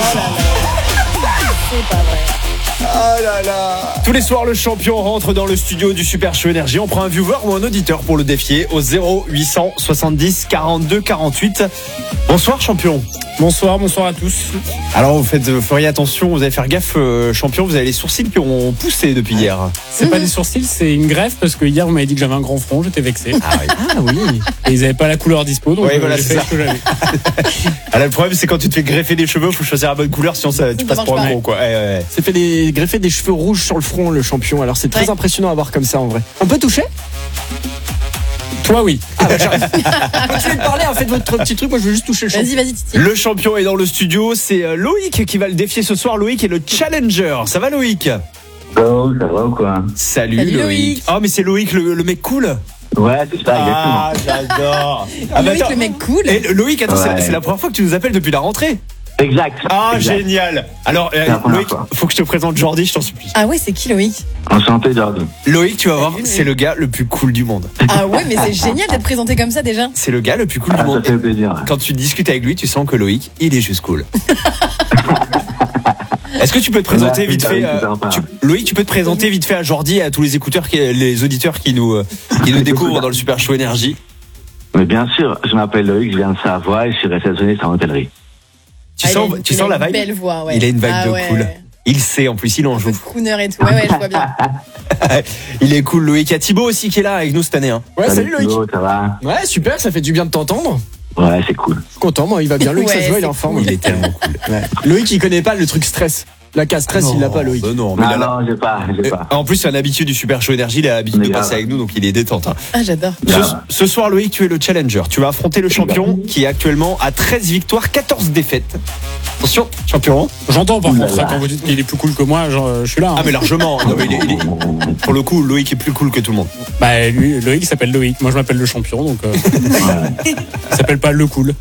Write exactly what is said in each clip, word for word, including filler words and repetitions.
là là. C'est pas vrai. Ah là là. Tous les soirs, le champion rentre dans le studio du Super Show Énergie. On prend un viewer ou un auditeur pour le défier au zéro huit cent soixante-dix quarante-deux quarante-huit. Bonsoir champion. Bonsoir, bonsoir à tous. Alors vous faites, vous feriez attention, vous allez faire gaffe, euh, champion, vous avez les sourcils qui ont poussé depuis hier. C'est mmh. pas des sourcils, c'est une greffe parce que hier vous m'avez dit que j'avais un grand front, j'étais vexé. Ah oui. Ah oui. Et ils avaient pas la couleur dispo, donc oui, voilà, j'ai c'est fait ça. ce que j'avais. Alors, le problème c'est quand tu te fais greffer des cheveux, faut choisir la bonne couleur, sinon ça, tu passes pour un gros quoi. Ouais, ouais, ouais. C'est fait des greffer des cheveux rouges sur le front, le champion. Alors c'est très ouais. impressionnant à voir comme ça en vrai. On peut toucher? Toi oui. Ah bah j'arrive. Continuez de parler, en fait votre petit truc, moi je veux juste toucher le champion. Vas-y, vas-y, Titi. Le champion est dans le studio, c'est Loïc qui va le défier ce soir. Loïc est le challenger. Ça va Loïc? Oh, ça va ou quoi? Salut, Salut Loïc. Loïc. Oh mais c'est Loïc le, le mec cool. Ouais, c'est ça, Ah, exactement. j'adore. Ah, bah, Loïc, attends. le mec cool. Et Loïc, attends, Ouais. c'est, c'est la première fois que tu nous appelles depuis la rentrée. Exact. Ah, exact. génial. Alors, euh, C'est la première Loïc, fois. faut que je te présente Jordi, je t'en supplie. Ah ouais, c'est qui Loïc? Enchanté, Jordi. Loïc, tu vas voir, Salut, c'est Loïc. le gars le plus cool du monde. Ah ouais, mais c'est génial d'être présenté comme ça déjà. C'est le gars le plus cool Ah, du ça monde. fait plaisir. Quand tu discutes avec lui, tu sens que Loïc, il est juste cool. Est-ce que tu peux te présenter Ouais, vite c'est fait, sympa, c'est euh, sympa. tu- Loïc, tu peux te présenter vite fait à Jordi et à tous les écouteurs, qui, les auditeurs qui nous, euh, qui nous découvrent dans le Super Show Énergie. Mais bien sûr, je m'appelle Loïc, je viens de Savoie et je suis réceptionniste en hôtellerie. Tu Ah, sens, il a- tu il sens a la une vibe? belle voix, ouais. Il a une vibe Ah de ouais. cool. Il sait, en plus, il en Un peu joue. de crooner et tout. Ouais, ouais, je vois bien. Il est cool, Loïc. Il y a Thibaut aussi qui est là avec nous cette année. Hein. Ouais, salut Loïc. Thibaut, ça va? Ouais, super, ça fait du bien de t'entendre. Ouais, c'est cool. Je suis content, moi il va bien. Loïc, ça Ouais, se voit, il est c'est en forme. Il est tellement cool. Ouais. Loïc, il connaît pas le truc stress. La case stress, il l'a pas, Loïc. Bah non, mais Non, là, là- non, j'ai pas, j'ai Euh, pas. En plus, c'est un habitué du Super Show Énergie. Il a l'habitude Mais de grave. passer avec nous, donc il est détente. Hein. Ah, j'adore. Ce, Grave. ce soir, Loïc, tu es le challenger. Tu vas affronter le champion qui est actuellement à treize victoires, quatorze défaites. Attention, champion. J'entends par Ouh là contre là. quand vous dites qu'il est plus cool que moi, genre, je suis là. hein. Ah, mais largement. Non, mais il est- il est- pour le coup, Loïc est plus cool que tout le monde. Bah lui, Loïc s'appelle Loïc, moi je m'appelle le champion, donc euh, Ouais. il s'appelle pas le cool.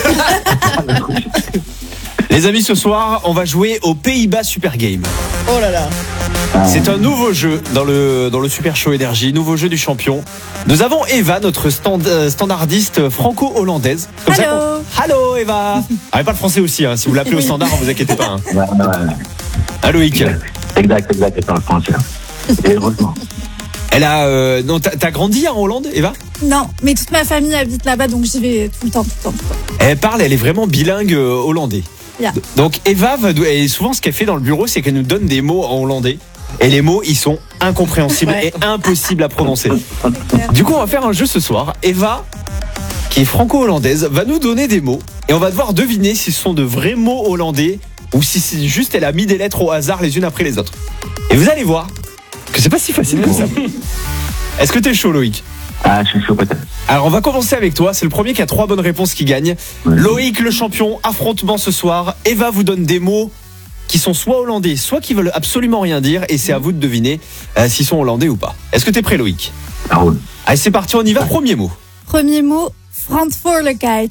Les amis, ce soir, on va jouer aux Pays-Bas Super Game. Oh là là. C'est un nouveau jeu dans le, dans le Super Show Énergie, nouveau jeu du champion. Nous avons Eva, notre stand, euh, standardiste franco-hollandaise. Comme ça Allô. qu'on- Allô Eva. Ah, et pas le français aussi, hein. Si vous l'appelez au standard, vous inquiétez pas. Hein. Ouais, ouais, ouais. Ah, Loïc. Exact, exact, c'est pas le français. Et heureusement. Elle a. Euh, non, t'as, t'as grandi en Hollande, Eva? Non, mais toute ma famille habite là-bas, donc j'y vais tout le temps, tout le temps. Tout le temps. Elle parle, elle est vraiment bilingue euh, hollandais. Yeah. Donc Eva, va, et souvent ce qu'elle fait dans le bureau, c'est qu'elle nous donne des mots en hollandais. Et les mots, ils sont incompréhensibles Ouais. et impossibles à prononcer. Du coup, on va faire un jeu ce soir. Eva, qui est franco-hollandaise, va nous donner des mots. Et on va devoir deviner si ce sont de vrais mots hollandais ou si c'est juste elle a mis des lettres au hasard les unes après les autres. Et vous allez voir que c'est pas si facile que ça. Est-ce que t'es chaud, Loïc? Ah, je suis chaud peut-être. Alors on va commencer avec toi, c'est le premier qui a trois bonnes réponses qui gagne. Loïc le champion, affrontement ce soir. Eva vous donne des mots qui sont soit hollandais, soit qui veulent absolument rien dire, et c'est à vous de deviner euh, s'ils sont hollandais ou pas. Est-ce que t'es prêt, Loïc? Ça roule. Allez, c'est parti, on y va. Premier mot. Premier mot, Verantwoordelijkheid.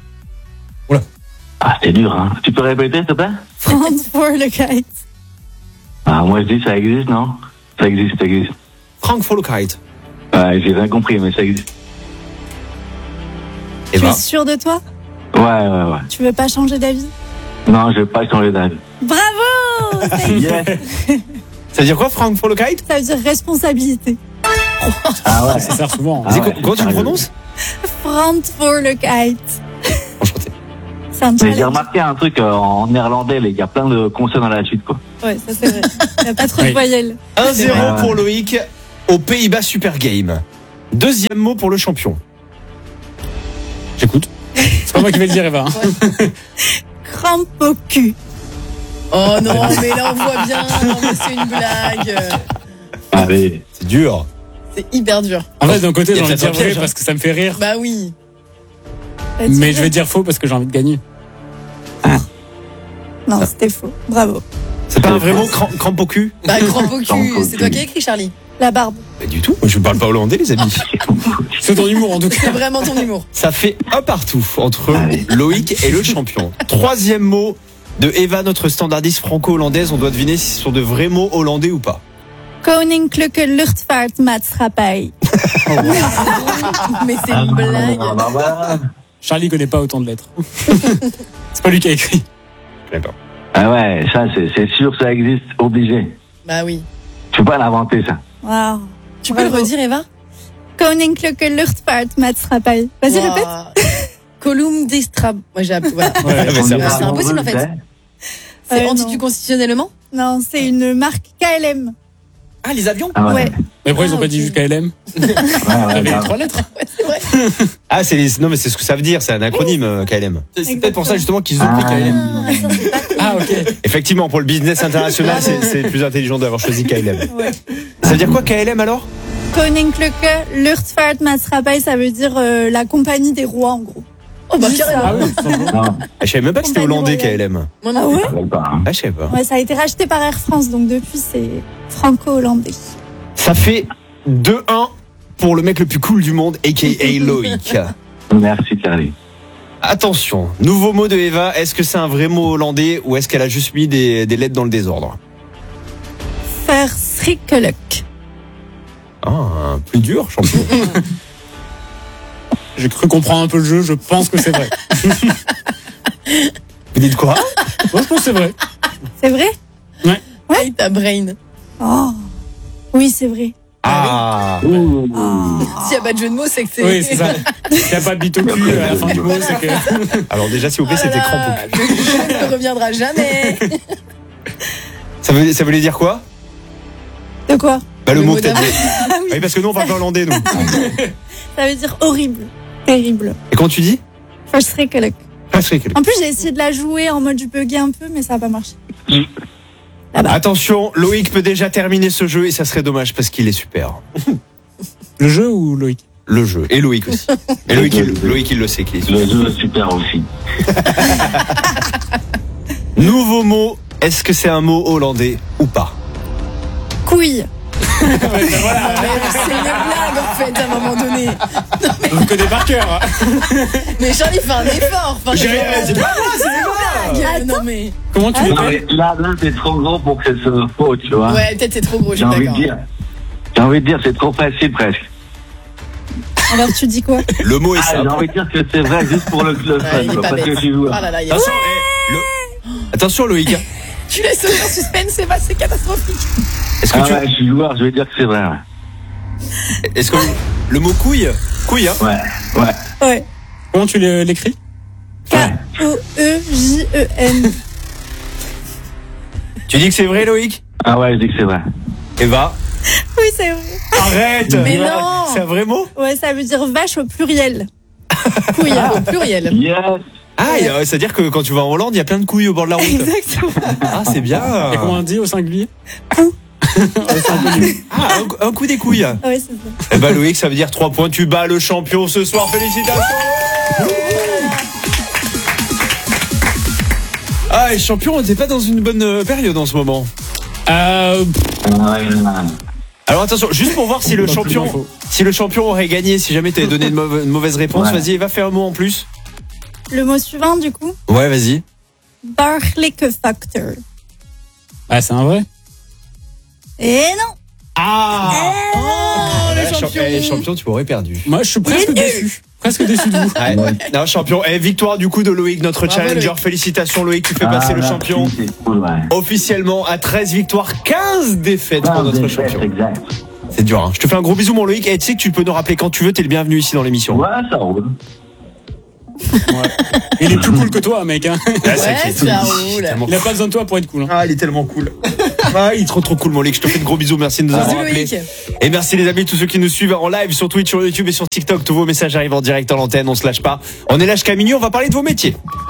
Ah, c'est dur, hein. Tu peux répéter, s'il te plaît? Verantwoordelijkheid. Ah, moi je dis ça existe, non? Ça existe, ça existe. Verantwoordelijkheid. Ouais, j'ai rien compris, mais ça existe. Tu Eva. es sûr de toi? Ouais, ouais, ouais. Tu veux pas changer d'avis? Non, je vais pas changer d'avis. Bravo! Ça y est. Yes. Ça veut dire quoi, Verantwoordelijkheid? Ça veut dire responsabilité. Ah ouais. Ça sert souvent. hein. Ah C'est ouais, quoi- Comment tu le sérieux. prononces? Verantwoordelijkheid. Enchanté. C'est un Mais j'ai challenge. remarqué un truc euh, en néerlandais, il y a plein de consonnes à la suite, quoi. Ouais, ça c'est vrai. Il n'y a pas trop Oui. de voyelles. un zéro Ouais. pour Loïc aux Pays-Bas Super Game. Deuxième mot pour le champion. J'écoute. C'est pas moi qui vais le dire, Eva. hein. Crampe au cul. Oh non, mais là on voit bien. Non, mais c'est une blague. Allez. C'est dur. C'est hyper dur. En fait, d'un côté, Il y a j'ai envie de peut-être un dire vrai piège, hein. parce que ça me fait rire. Bah oui. Bah, tu Mais vois. je vais dire faux parce que j'ai envie de gagner. Non, c'était faux. Bravo. C'est pas un vrai mot, cram- crampe au cul? Bah crampe au Crampe cul. au C'est toi cul. qui as écrit, Charlie. La barbe. Pas du tout. Je ne parle pas hollandais, les amis. C'est ton humour en tout C'est cas. vraiment ton humour. Ça fait un partout entre Allez. Loïc et le champion. Troisième mot de Eva, notre standardiste franco-hollandaise. On doit deviner si ce sont de vrais mots hollandais ou pas. Koninklijke Luchtvaartmaatschappij. Mais c'est une blague. Ah, bah voilà. Charlie connaît pas autant de lettres. C'est pas lui qui a écrit. Je connais pas. Ah ouais, ça, c'est, c'est sûr, ça existe, obligé. Bah oui. Tu peux pas l'inventer, ça. Wow. Tu peux le redire, Eva? Koninklijke Luchtvaartmaatschappij. Vas-y, Wow. répète. Column d'Estrab. Moi, j'ai appris. Voilà. Ouais, mais c'est C'est impossible, en fait. Euh, C'est non. anticonstitutionnellement? Non, c'est une marque K L M. Ah, les avions Ah ouais. Ouais. Mais pourquoi ils ont Ah, pas dit ok. juste K L M? Ouais, ouais, Avec les grave. trois lettres. Ouais, c'est vrai. Ah, c'est les... non, mais c'est ce que ça veut dire, c'est un acronyme euh, K L M. C'est c'est peut-être pour ça justement qu'ils ont pris Ah. K L M. Ah, ça, c'est pas cool. Ah, ok. Effectivement, pour le business international, c'est, c'est plus intelligent d'avoir choisi K L M. Ouais. Ça veut dire quoi K L M alors? Koninklijke Luchtvaartmaatschappij, ça veut dire euh, la compagnie des rois, en gros. Oh, bah, Juste carrément. ça. Ah oui, tout simplement. Non, Ah, je savais même pas que c'était Compagnie hollandais K royale. L M. Moi non Ah plus. ouais? je savais pas. hein. Ah, je savais pas. Ouais, ça a été racheté par Air France, donc depuis, c'est franco-hollandais. Ça fait deux un pour le mec le plus cool du monde, a k a. Loïc. Merci, Carly. Attention, nouveau mot de Eva, est-ce que c'est un vrai mot hollandais ou est-ce qu'elle a juste mis des, des lettres dans le désordre? Verschrikkelijk. Ah, plus dur, champion. J'ai cru comprendre un peu le jeu, je pense que c'est vrai. Vous dites quoi? Moi, je pense que c'est vrai. C'est vrai? Ouais, ta brain. Oh. Oui, c'est vrai. Ah, Ouh. S'il n'y a pas de jeu de mots, c'est que c'est. Oui, c'est ça. S'il n'y a pas de bite au cul à la fin du mot, c'est que. alors déjà s'il vous plaît, Oh là c'était là, crampe. le jeu ne reviendra jamais. Ça, veut, ça voulait dire quoi? De quoi? Bah le, Le mot mot peut-être. d'avant. Oui, parce que nous on parle pas hollandais nous. Ça veut dire horrible. Terrible. Et quand tu dis? Verschrikkelijk. Verschrikkelijk. En plus, j'ai essayé de la jouer en mode je buguais un peu, mais ça n'a pas marché. Attention, Loïc peut déjà terminer ce jeu et ça serait dommage parce qu'il est super. Le jeu ou Loïc? Le jeu. Et Loïc aussi. Et Loïc, il, Loïc, il le sait qu'il est super. Le jeu est super aussi. Nouveau mot, est-ce que c'est un mot hollandais ou pas? Couille. Ouais, ben voilà. Ah, mais c'est une blague en fait à un moment donné. On connaît par cœur. Mais Charlie fait un effort. Enfin, J'ai- genre, c'est pas moi, c'est une blague. Non mais. Comment tu Non, l'appelles? mais là, là, c'est trop gros pour que ce soit faux, tu vois. Ouais, peut-être c'est trop gros, je J'ai suis envie de d'accord. dire. J'ai envie de dire, c'est trop facile presque. Alors, tu dis quoi? Le mot est Ah, j'ai simple. envie de dire que c'est vrai juste pour le, le Ouais, fun, il est quoi, pas parce bête. que je suis joueur. Oh là là, il y a- Attention, eh, le- Attention Loïc. Tu laisses aucun suspense, c'est pas, c'est catastrophique. Est-ce que Ah tu... ouais, je suis joueur, je vais dire que c'est vrai. Ouais, Est-ce que le mot couille, couille, hein? ouais. ouais. Ouais. Comment tu l'é- l'écris? K O E J E N. Tu dis que c'est vrai Loïc? Ah ouais, je dis que c'est vrai. Eva, Oui, c'est vrai. arrête. Mais non. C'est un vrai mot? Ouais, ça veut dire vache au pluriel. Couille. Au pluriel. Yes. Ah, et, euh, c'est-à-dire que quand tu vas en Hollande, il y a plein de couilles au bord de la route. Exactement. Ah, c'est bien. Et comment on dit au singulier? Ah, un, un coup des couilles. Ouais, c'est ça. Eh ben Loïc, ça veut dire trois points. Tu bats le champion ce soir. Félicitations. Ah, et champion, t'es pas dans une bonne euh, période en ce moment. Euh. Ah ouais, ouais. Alors attention, juste pour voir si le Pas plus champion, d'infos. si le champion aurait gagné, si jamais t'avais donné une mauvaise, une mauvaise réponse, Ouais. vas-y, va faire un mot en plus. Le mot suivant, du coup. Ouais, vas-y. Bargelijke factor. Ah, c'est un vrai? Et non. Ah. Oh, le Ouais, champion. champ- eh, champion, tu m'aurais perdu. Moi, je suis presque déçu. Presque déçu de vous. Ouais. Non, champion. Et victoire du coup de Loïc, notre Bravo, challenger. Loïc. Félicitations Loïc, tu fais Ah, passer le merci, champion C'est cool, ouais. officiellement à treize victoires, quinze défaites pour Ah, notre des champion. fêtes, exact. C'est dur, hein. Je te fais un gros bisou mon Loïc. Et tu sais que tu peux nous rappeler quand tu veux, t'es le bienvenu ici dans l'émission. Ouais, ça roule. Il est plus cool que toi, mec. Hein. Ah, c'est Ouais, qui est ça tout- roule. tellement Il a pas besoin de toi pour être cool. Hein. Ah, il est tellement cool. Ah, il est trop trop cool mon Loïc. Je te fais de gros bisous. Merci de nous Bisous, avoir appelés. Loïc. Et merci les amis, tous ceux qui nous suivent en live sur Twitch, sur YouTube et sur TikTok. Tous vos messages arrivent en direct en l'antenne. On se lâche pas. On est là jusqu'à minuit. On va parler de vos métiers.